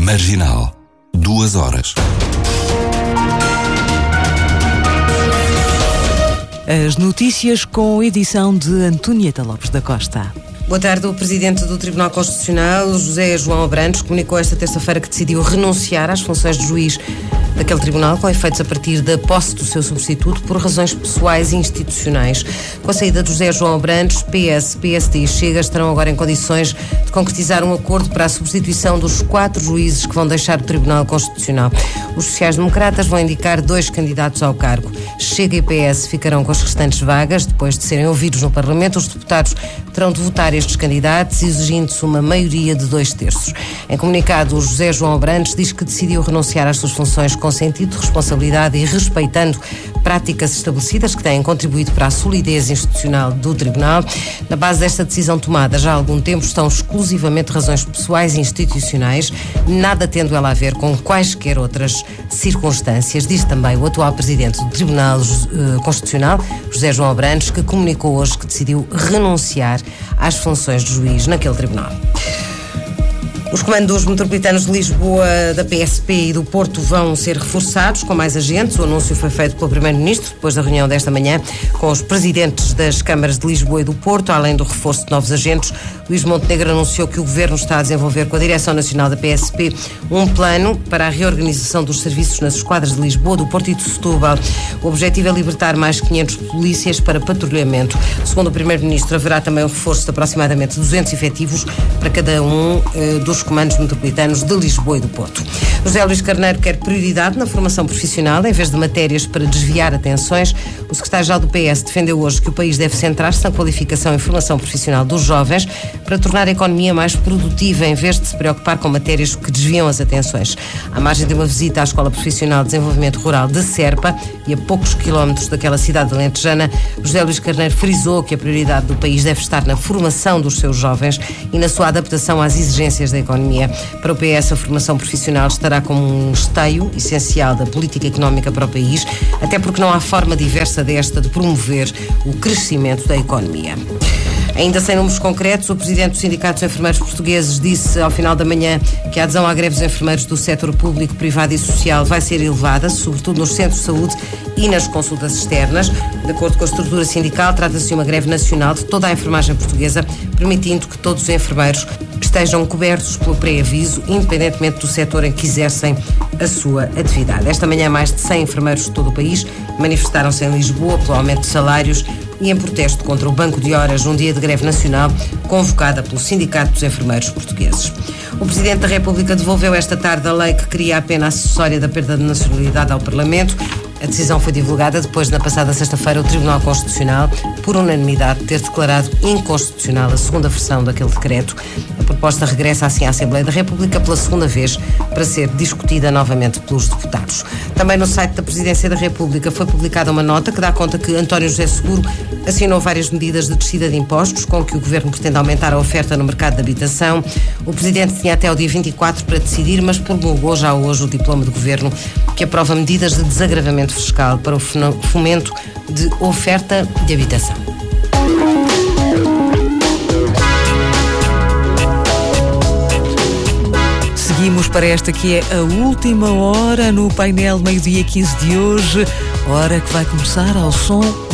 Marginal. 2 horas. As notícias com edição de Antonieta Lopes da Costa. Boa tarde. O Presidente do Tribunal Constitucional, José João Abrantes, comunicou esta terça-feira que decidiu renunciar às funções de juiz daquele tribunal, com efeitos a partir da posse do seu substituto, por razões pessoais e institucionais. Com a saída de José João Abrantes, PS, PSD e Chega estarão agora em condições de concretizar um acordo para a substituição dos 4 juízes que vão deixar o Tribunal Constitucional. Os sociais-democratas vão indicar 2 candidatos ao cargo. Chega e PS ficarão com as restantes vagas. Depois de serem ouvidos no Parlamento, os deputados terão de votar estes candidatos, exigindo-se uma maioria de 2/3. Em comunicado, o José João Abrantes diz que decidiu renunciar às suas funções com sentido de responsabilidade e respeitando práticas estabelecidas que têm contribuído para a solidez institucional do Tribunal. Na base desta decisão tomada já há algum tempo estão exclusivamente razões pessoais e institucionais, nada tendo ela a ver com quaisquer outras circunstâncias, diz também o atual Presidente do Tribunal Constitucional, José João Abrantes, que comunicou hoje que decidiu renunciar às funções de juiz naquele tribunal. Os comandos metropolitanos de Lisboa, da PSP e do Porto vão ser reforçados com mais agentes. O anúncio foi feito pelo Primeiro-Ministro depois da reunião desta manhã com os presidentes das câmaras de Lisboa e do Porto. Além do reforço de novos agentes, Luís Montenegro anunciou que o Governo está a desenvolver com a Direção Nacional da PSP um plano para a reorganização dos serviços nas esquadras de Lisboa, do Porto e de Setúbal. O objetivo é libertar mais 500 polícias para patrulhamento. Segundo o Primeiro-Ministro, haverá também um reforço de aproximadamente 200 efetivos para cada um dos comandos metropolitanos de Lisboa e do Porto. José Luís Carneiro quer prioridade na formação profissional em vez de matérias para desviar atenções. O secretário-geral do PS defendeu hoje que o país deve centrar-se na qualificação e formação profissional dos jovens para tornar a economia mais produtiva em vez de se preocupar com matérias que desviam as atenções. À margem de uma visita à Escola Profissional de Desenvolvimento Rural de Serpa e a poucos quilómetros daquela cidade alentejana, José Luís Carneiro frisou que a prioridade do país deve estar na formação dos seus jovens e na sua adaptação às exigências da economia. Para o PS, a formação profissional estará como um esteio essencial da política económica para o país, até porque não há forma diversa desta de promover o crescimento da economia. Ainda sem números concretos, o Presidente do Sindicato dos Enfermeiros Portugueses disse ao final da manhã que a adesão à greve dos enfermeiros do setor público, privado e social vai ser elevada, sobretudo nos centros de saúde e nas consultas externas. De acordo com a estrutura sindical, trata-se de uma greve nacional de toda a enfermagem portuguesa, permitindo que todos os enfermeiros estejam cobertos pelo pré-aviso, independentemente do setor em que exercem a sua atividade. Esta manhã, mais de 100 enfermeiros de todo o país manifestaram-se em Lisboa pelo aumento de salários e em protesto contra o banco de horas num dia de greve nacional convocada pelo Sindicato dos Enfermeiros Portugueses. O Presidente da República devolveu esta tarde a lei que cria a pena acessória da perda de nacionalidade ao Parlamento. A decisão foi divulgada depois, na passada sexta-feira, o Tribunal Constitucional, por unanimidade, ter declarado inconstitucional a segunda versão daquele decreto. A proposta regressa assim à Assembleia da República pela segunda vez para ser discutida novamente pelos deputados. Também no site da Presidência da República foi publicada uma nota que dá conta que António José Seguro assinou várias medidas de descida de impostos com que o Governo pretende aumentar a oferta no mercado de habitação. O Presidente tinha até o dia 24 para decidir, mas promulgou já hoje o diploma de Governo que aprova medidas de desagravamento fiscal para o fomento de oferta de habitação. Seguimos para esta que é a última hora no painel meio-dia 15 de hoje, hora que vai começar ao som